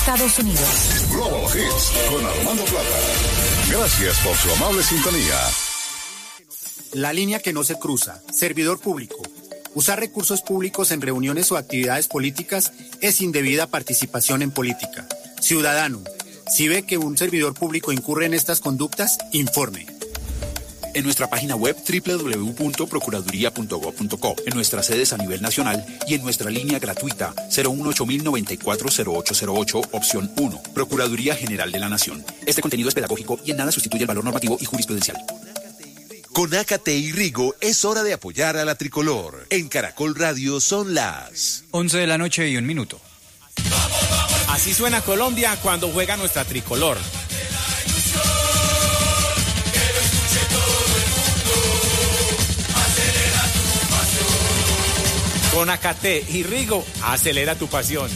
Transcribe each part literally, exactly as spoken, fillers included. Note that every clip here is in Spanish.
Estados Unidos. Global Hits con Armando Plata. Gracias por su amable sintonía. La línea que no se cruza. Servidor público. Usar recursos públicos en reuniones o actividades políticas es indebida participación en política. Ciudadano, si ve que un servidor público incurre en estas conductas, informe. En nuestra página web doble u doble u doble u punto procuraduría punto gob punto co, en nuestras sedes a nivel nacional y en nuestra línea gratuita cero uno ocho mil noventa y cuatro cero ocho cero ocho, opción uno, Procuraduría General de la Nación. Este contenido es pedagógico y en nada sustituye el valor normativo y jurisprudencial. Con Ácate y Rigo es hora de apoyar a la tricolor. En Caracol Radio son las once de la noche y un minuto. Así suena Colombia cuando juega nuestra tricolor. Con Ácate y Rigo, acelera tu pasión.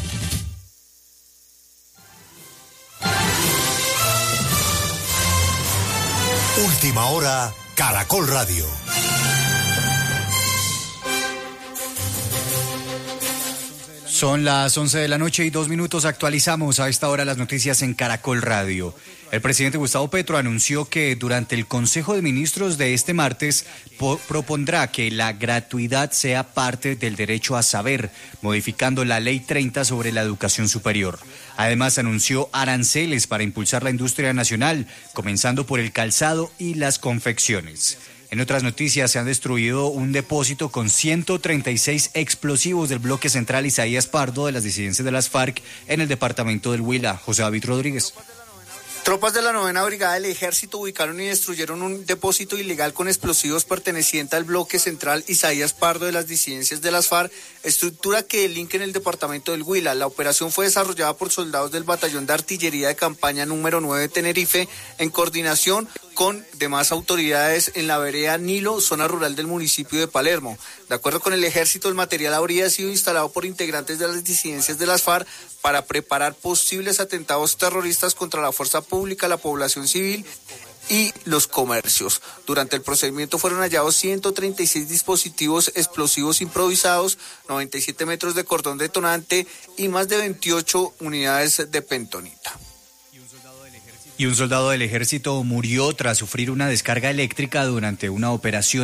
Última hora, Caracol Radio. Son las once de la noche y dos minutos. Actualizamos a esta hora las noticias en Caracol Radio. El presidente Gustavo Petro anunció que durante el Consejo de Ministros de este martes po- propondrá que la gratuidad sea parte del derecho a saber, modificando la Ley treinta sobre la educación superior. Además, anunció aranceles para impulsar la industria nacional, comenzando por el calzado y las confecciones. En otras noticias, se han destruido un depósito con ciento treinta y seis explosivos del bloque central Isaías Pardo de las disidencias de las FARC en el departamento del Huila. José David Rodríguez. Tropas de la novena Brigada del Ejército ubicaron y destruyeron un depósito ilegal con explosivos perteneciente al bloque central Isaías Pardo de las disidencias de las FARC, estructura que delinque en el departamento del Huila. La operación fue desarrollada por soldados del Batallón de Artillería de Campaña número nueve de Tenerife, en coordinación con demás autoridades en la vereda Nilo, zona rural del municipio de Palermo. De acuerdo con el Ejército, el material habría sido instalado por integrantes de las disidencias de las FARC para preparar posibles atentados terroristas contra la fuerza pública, la población civil y los comercios. Durante el procedimiento fueron hallados ciento treinta y seis dispositivos explosivos improvisados, noventa y siete metros de cordón detonante y más de veintiocho unidades de pentonita. Y un soldado del ejército murió tras sufrir una descarga eléctrica durante una operación